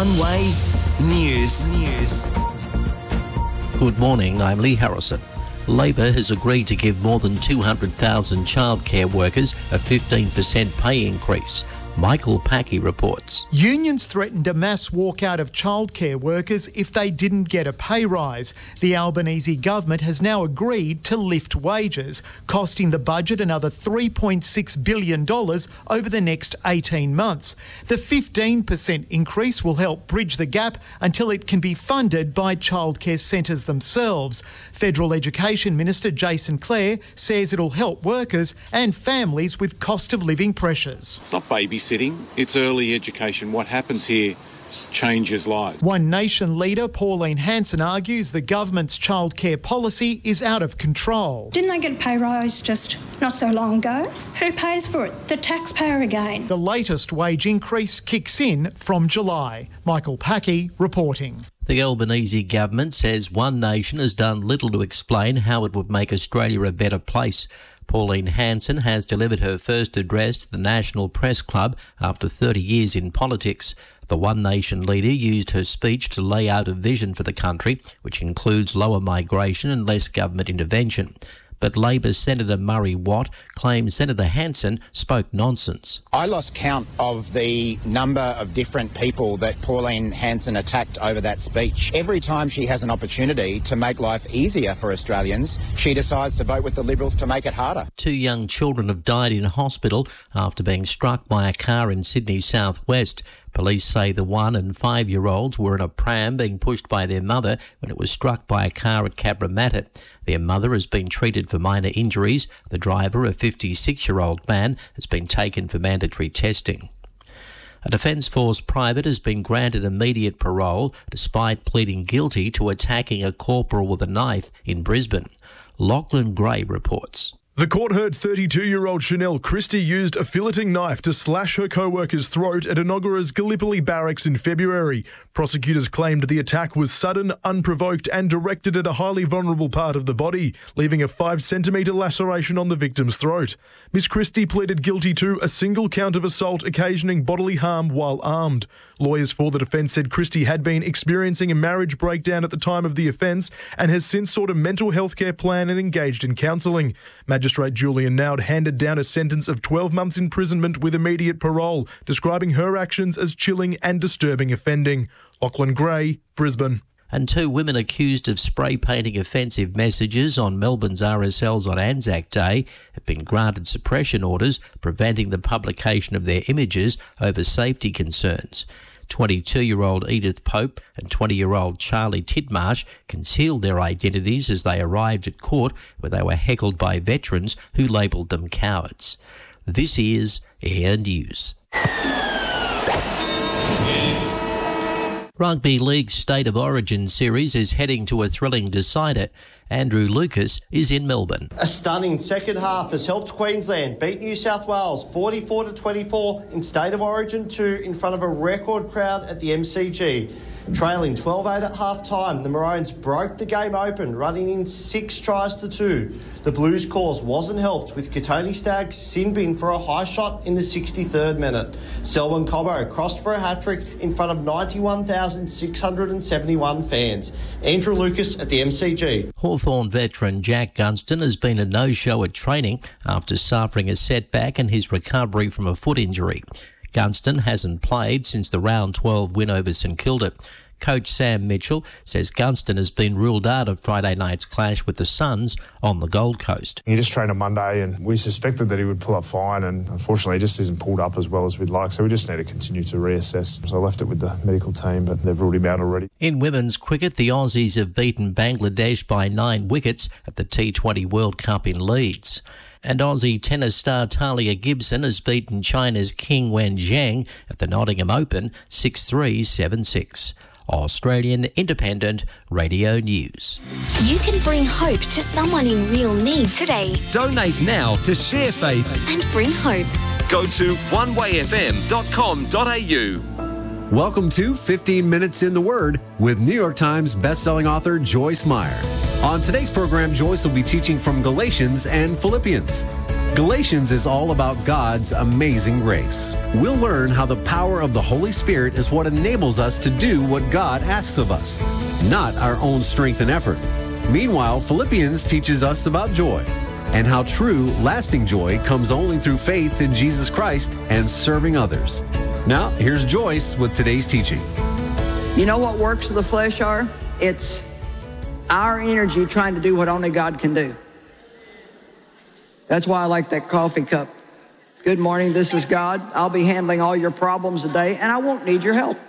One Way News. Good morning, I'm Lee Harrison. Labor has agreed to give more than 200,000 childcare workers a 15% pay increase. Michael Packey reports. Unions threatened a mass walkout of childcare workers if they didn't get a pay rise. The Albanese government has now agreed to lift wages, costing the budget another $3.6 billion over the next 18 months. The 15% increase will help bridge the gap until it can be funded by childcare centres themselves. Federal Education Minister Jason Clare says it'll help workers and families with cost of living pressures. It's not babysitting, it's early education. What happens here changes lives. One Nation leader, Pauline Hanson, argues the government's childcare policy is out of control. Didn't they get a pay rise just not so long ago? Who pays for it? The taxpayer again. The latest wage increase kicks in from July. Michael Packey reporting. The Albanese government says One Nation has done little to explain how it would make Australia a better place. Pauline Hanson has delivered her first address to the National Press Club after 30 years in politics. The One Nation leader used her speech to lay out a vision for the country, which includes lower migration and less government intervention. But Labor Senator Murray Watt claims Senator Hanson spoke nonsense. I lost count of the number of different people that Pauline Hanson attacked over that speech. Every time she has an opportunity to make life easier for Australians, she decides to vote with the Liberals to make it harder. 2 young children have died in hospital after being struck by a car in Sydney's southwest. Police say the 1- and 5-year-olds were in a pram being pushed by their mother when it was struck by a car at Cabramatta. Their mother has been treated for minor injuries. The driver, a 56-year-old man, has been taken for mandatory testing. A Defence Force private has been granted immediate parole despite pleading guilty to attacking a corporal with a knife in Brisbane. Lachlan Gray reports. The court heard 32-year-old Chanel Christie used a filleting knife to slash her co-worker's throat at Enoggera's Gallipoli barracks in February. Prosecutors claimed the attack was sudden, unprovoked and directed at a highly vulnerable part of the body, leaving a 5-centimetre laceration on the victim's throat. Miss Christie pleaded guilty to a single count of assault occasioning bodily harm while armed. Lawyers for the defence said Christie had been experiencing a marriage breakdown at the time of the offence and has since sought a mental health care plan and engaged in counselling. Magistrate Julian Nowd handed down a sentence of 12 months imprisonment with immediate parole, describing her actions as chilling and disturbing offending. Lachlan Gray, Brisbane. And 2 women accused of spray painting offensive messages on Melbourne's RSLs on Anzac Day have been granted suppression orders preventing the publication of their images over safety concerns. 22-year-old Edith Pope and 20-year-old Charlie Tidmarsh concealed their identities as they arrived at court, where they were heckled by veterans who labelled them cowards. This is Air News. Rugby League's State of Origin series is heading to a thrilling decider. Andrew Lucas is in Melbourne. A stunning second half has helped Queensland beat New South Wales 44-24 in State of Origin 2 in front of a record crowd at the MCG. Trailing 12-8 at half-time, the Maroons broke the game open, running in 6 tries to 2. The Blues' cause wasn't helped with Katoni Stagg's sin bin for a high shot in the 63rd minute. Selwyn Cobbo crossed for a hat-trick in front of 91,671 fans. Andrew Lucas at the MCG. Hawthorn veteran Jack Gunston has been a no-show at training after suffering a setback in his recovery from a foot injury. Gunston hasn't played since the round 12 win over St Kilda. Coach Sam Mitchell says Gunston has been ruled out of Friday night's clash with the Suns on the Gold Coast. He just trained on Monday and we suspected that he would pull up fine, and unfortunately he just isn't pulled up as well as we'd like, so we just need to continue to reassess. So I left it with the medical team, but they've ruled him out already. In women's cricket, the Aussies have beaten Bangladesh by 9 wickets at the T20 World Cup in Leeds. And Aussie tennis star Talia Gibson has beaten China's Qing Wen Zhang at the Nottingham Open 6-3, 7-6. Australian Independent Radio News. You can bring hope to someone in real need today. Donate now to Share Faith and bring hope. Go to onewayfm.com.au. Welcome to 15 Minutes in the Word with New York Times bestselling author Joyce Meyer. On today's program, Joyce will be teaching from Galatians and Philippians. Galatians is all about God's amazing grace. We'll learn how the power of the Holy Spirit is what enables us to do what God asks of us, not our own strength and effort. Meanwhile, Philippians teaches us about joy and how true, lasting joy comes only through faith in Jesus Christ and serving others. Now, here's Joyce with today's teaching. You know what works of the flesh are? It's our energy trying to do what only God can do. That's why I like that coffee cup. Good morning, this is God. I'll be handling all your problems today, and I won't need your help.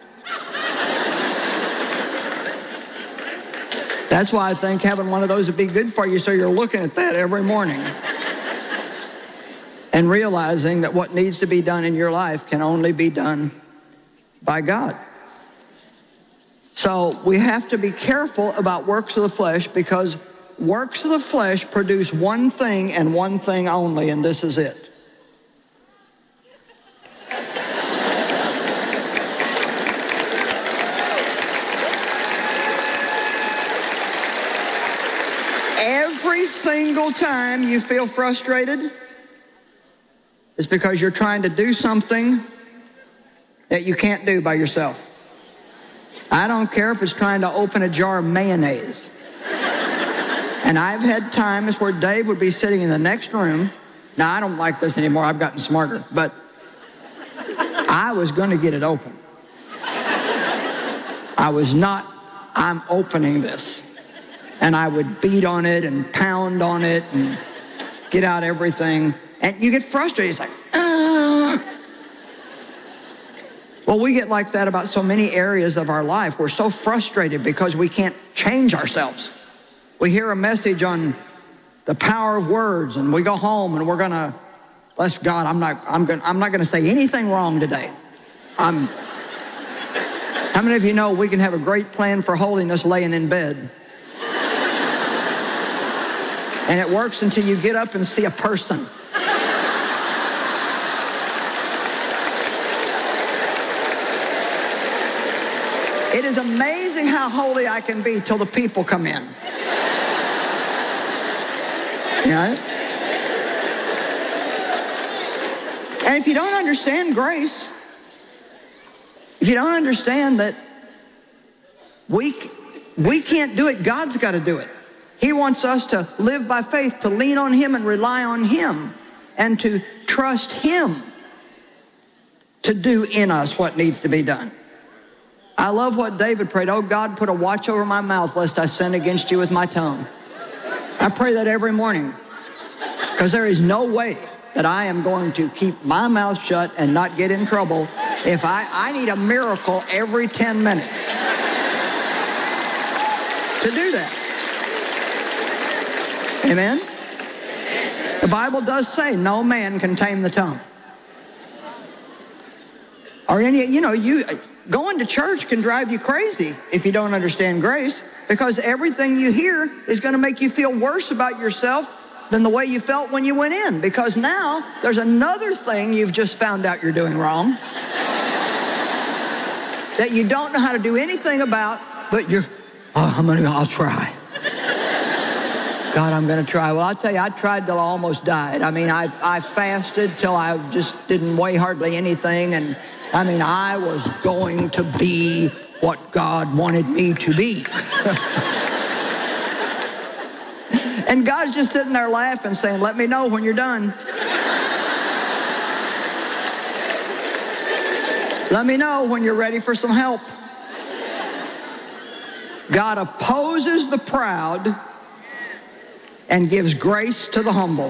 That's why I think having one of those would be good for you, so you're looking at that every morning and realizing that what needs to be done in your life can only be done by God. So we have to be careful about works of the flesh, because works of the flesh produce one thing and one thing only, and this is it. Every single time you feel frustrated, it's because you're trying to do something that you can't do by yourself. I don't care if it's trying to open a jar of mayonnaise. And I've had times where Dave would be sitting in the next room. Now, I don't like this anymore. I've gotten smarter. But I was going to get it open. I'm opening this. And I would beat on it and pound on it and get out everything. And you get frustrated. It's like, Well, we get like that about so many areas of our life. We're so frustrated because we can't change ourselves. We hear a message on the power of words, and we go home and we're gonna, bless God, I'm not gonna say anything wrong today. How many of you know we can have a great plan for holiness laying in bed? And it works until you get up and see a person. It is amazing how holy I can be till the people come in. Yeah. And if you don't understand grace, if you don't understand that we can't do it, God's got to do it. He wants us to live by faith, to lean on Him and rely on Him, and to trust Him to do in us what needs to be done. I love what David prayed. Oh God, put a watch over my mouth lest I sin against you with my tongue. I pray that every morning, because there is no way that I am going to keep my mouth shut and not get in trouble if I need a miracle every 10 minutes to do that. Amen? The Bible does say no man can tame the tongue. Or going to church can drive you crazy if you don't understand grace, because everything you hear is going to make you feel worse about yourself than the way you felt when you went in, because now there's another thing you've just found out you're doing wrong that you don't know how to do anything about, but I'll try. God, I'm going to try. Well, I'll tell you, I tried till I almost died. I mean, I fasted till I just didn't weigh hardly anything, and I mean, I was going to be what God wanted me to be. And God's just sitting there laughing, saying, let me know when you're done. Let me know when you're ready for some help. God opposes the proud and gives grace to the humble.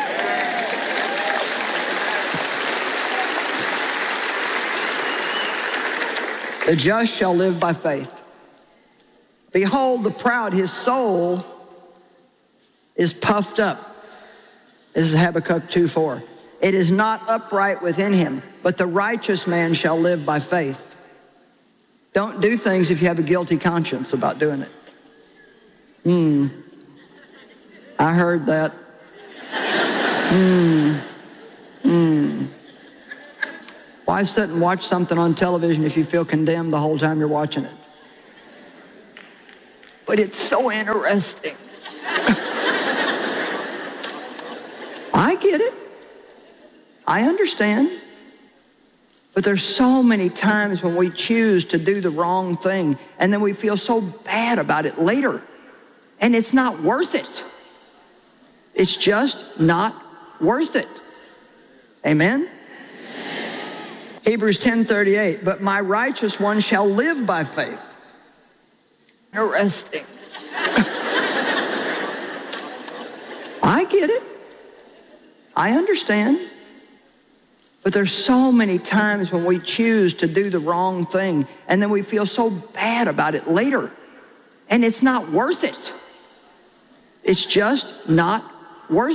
The just shall live by faith. Behold the proud, his soul is puffed up. This is Habakkuk 2:4. It is not upright within him, but the righteous man shall live by faith. Don't do things if you have a guilty conscience about doing it. I heard that. Why sit and watch something on television if you feel condemned the whole time you're watching it? But it's so interesting. I get it. I understand. But there's so many times when we choose to do the wrong thing and then we feel so bad about it later. And it's not worth it. It's just not worth it. Amen? Hebrews 10:38, but my righteous one shall live by faith. Interesting. I get it. I understand. But there's so many times when we choose to do the wrong thing and then we feel so bad about it later. And it's not worth it. It's just not worth it.